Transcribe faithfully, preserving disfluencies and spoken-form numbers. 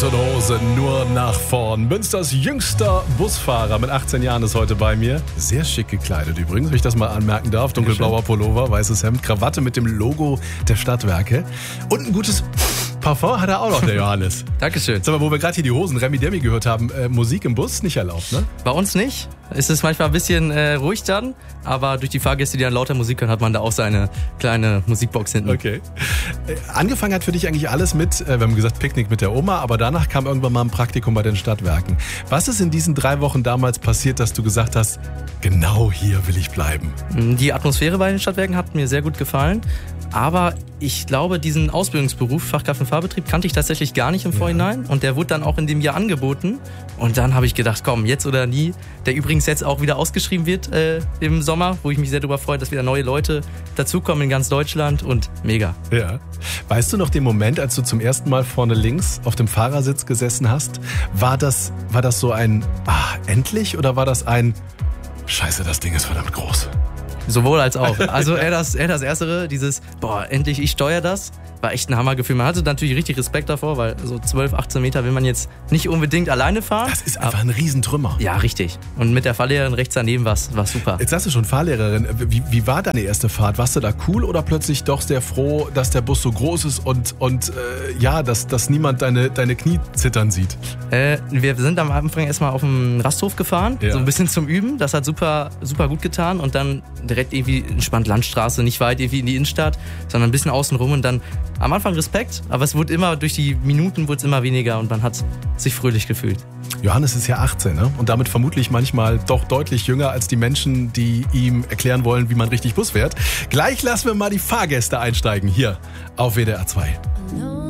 und Hose nur nach vorn. Münsters jüngster Busfahrer mit achtzehn Jahren ist heute bei mir. Sehr schick gekleidet übrigens, wenn ich das mal anmerken darf. Dunkelblauer Pullover, weißes Hemd, Krawatte mit dem Logo der Stadtwerke. Und ein gutes Parfum hat er auch noch, der Johannes. Dankeschön. Sag mal, wo wir gerade hier die Hosen Remi Demi gehört haben, äh, Musik im Bus nicht erlaubt, ne? Bei uns nicht. Es ist manchmal ein bisschen äh, ruhig dann, aber durch die Fahrgäste, die dann lauter Musik hören, hat man da auch seine kleine Musikbox hinten. Okay. Äh, angefangen hat für dich eigentlich alles mit, äh, wir haben gesagt Picknick mit der Oma, aber danach kam irgendwann mal ein Praktikum bei den Stadtwerken. Was ist in diesen drei Wochen damals passiert, dass du gesagt hast, genau hier will ich bleiben? Die Atmosphäre bei den Stadtwerken hat mir sehr gut gefallen, aber ich glaube, diesen Ausbildungsberuf, Fachkraft im Fahrbetrieb, kannte ich tatsächlich gar nicht im Vorhinein und der wurde dann auch in dem Jahr angeboten und dann habe ich gedacht, komm, jetzt oder nie, der übrigens jetzt auch wieder ausgeschrieben wird äh, im Sommer, wo ich mich sehr darüber freue, dass wieder neue Leute dazukommen in ganz Deutschland und mega. Ja. Weißt du noch den Moment, als du zum ersten Mal vorne links auf dem Fahrersitz gesessen hast? War das, war das so ein, ah, endlich oder war das ein, scheiße, das Ding ist verdammt groß? Sowohl als auch. Also eher das, eher das Erstere, dieses, boah, endlich, ich steuere das, war echt ein Hammergefühl. Man hatte natürlich richtig Respekt davor, weil so zwölf, achtzehn Meter will man jetzt nicht unbedingt alleine fahren. Das ist einfach ein Riesentrümmer. Ja, richtig. Und mit der Fahrlehrerin rechts daneben war es super. Jetzt sagst du schon Fahrlehrerin. Wie, wie war deine erste Fahrt? Warst du da cool oder plötzlich doch sehr froh, dass der Bus so groß ist und, und äh, ja, dass, dass niemand deine, deine Knie zittern sieht? Äh, wir sind am Anfang erstmal auf dem Rasthof gefahren, ja. so ein bisschen zum Üben. Das hat super, super gut getan und dann direkt irgendwie entspannt Landstraße, nicht weit irgendwie in die Innenstadt, sondern ein bisschen außen rum und dann am Anfang Respekt, aber es wurde immer, durch die Minuten wurde es immer weniger und man hat sich fröhlich gefühlt. Johannes ist ja achtzehn, ne? Und damit vermutlich manchmal doch deutlich jünger als die Menschen, die ihm erklären wollen, wie man richtig Bus fährt. Gleich lassen wir mal die Fahrgäste einsteigen hier auf W D R zwei.